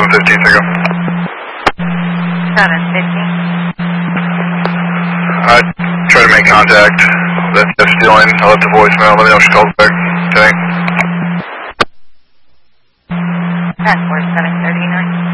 715, take off. 715. Try to make contact. That's Jeff Stealing. I left a voicemail. Let me know if she calls back. Okay. 10-4, 739.